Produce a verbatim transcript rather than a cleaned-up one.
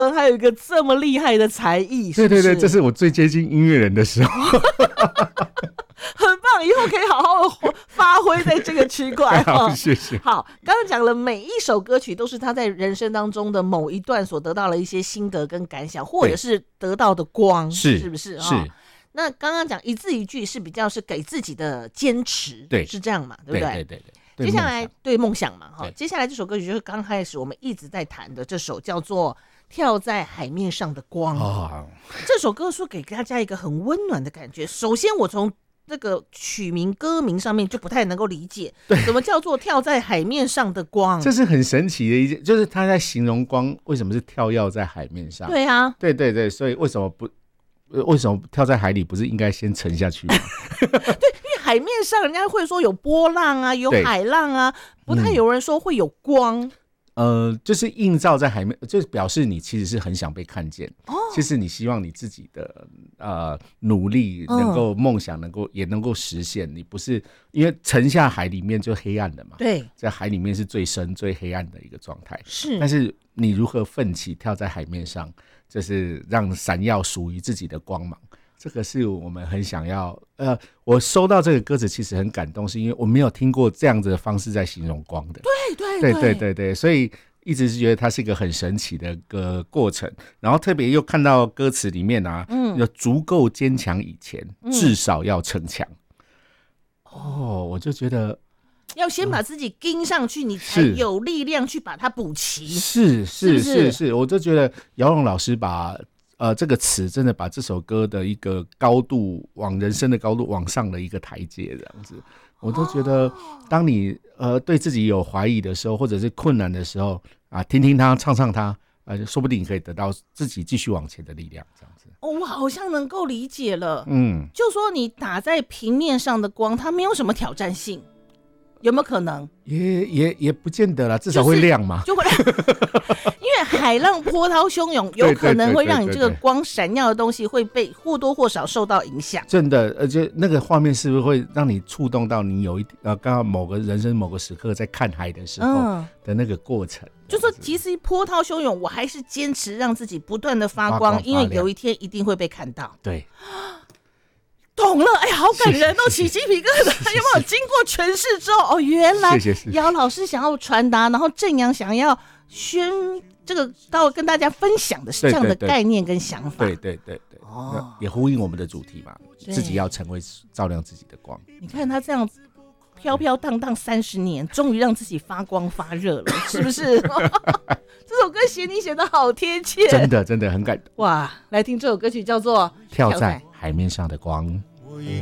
还有一个这么厉害的才艺，是不是？ 对对对，这是我最接近音乐人的时候。 很棒，以后可以好好发挥在这个区块。 好，谢谢。 好，刚刚讲了每一首歌曲都是他在人生当中的某一段所得到了一些心得跟感想，或者是得到的光，是是不是？ 是。 哦，那刚刚讲一字一句是比较是给自己的坚持， 对， 是这样嘛？对不对？ 对对对对。 接下来对梦想嘛，哈，接下来这首歌曲就是刚开始我们一直在谈的这首叫做《跳在海面上的光》。哦，这首歌说给大家一个很温暖的感觉。首先，我从这个曲名歌名上面就不太能够理解，什么叫做跳在海面上的光？ 这是很神奇的一件，就是他在形容光为什么是跳跃在海面上。 对啊， 对对对，所以为什么不？为什么跳在海里不是应该先沉下去吗？ 对，因为海面上人家会说有波浪啊，有海浪啊，不太有人说会有光。嗯呃，就是映照在海面，就是表示你其实是很想被看见。哦，其实你希望你自己的呃努力能够、嗯、梦想能够也能够实现。你不是因为沉下海里面就黑暗的嘛？ 对， 在海里面是最深最黑暗的一个状态。 是， 但是你如何奋起跳在海面上，就是让闪耀属于自己的光芒。这个是我们很想要，呃，我收到这个歌词其实很感动，是因为我没有听过这样子的方式在形容光的。 对对对对对对，所以一直是觉得它是一个很神奇的个过程。然后特别又看到歌词里面啊，嗯，有足够坚强以前，至少要逞强。嗯、哦，我就觉得要先把自己盯上去，你才有力量去把它补齐。 是是是 是, 是, 是，我就觉得姚荣老师把。呃，这个词真的把这首歌的一个高度往人生的高度往上的一个台阶，这样子，我都觉得，当你呃对自己有怀疑的时候，或者是困难的时候啊，听听他，唱唱他，呃，说不定你可以得到自己继续往前的力量，这样子。 哦，我好像能够理解了，嗯，就说你打在平面上的光，它没有什么挑战性。有没有可能？ 也也也不见得啦，至少会亮嘛， 就会亮，因为海浪波涛汹涌，有可能会让你这个光闪耀的东西会被或多或少受到影响。 真的，而且那个画面是不是会让你触动到你有一呃，刚好某个人生某个时刻在看海的时候的那个过程？嗯、 就说即使波涛汹涌，我还是坚持让自己不断的发光，发光发因为有一天一定会被看到。 对。 懂了，哎，好感人哦，起鸡皮疙瘩。有没有经过诠释之后，哦，原来姚老师想要传达，然后正阳想要宣这个到跟大家分享的是这样的概念跟想法。 对对对 对, 对、哦，也呼应我们的主题嘛，自己要成为照亮自己的光。 你看他这样子飘飘荡荡三十年，终于让自己发光发热了，是不是？这首歌写你写的好贴切， 真的真的很感动。 哇，来听这首歌曲叫做《 跳在海面上的光》。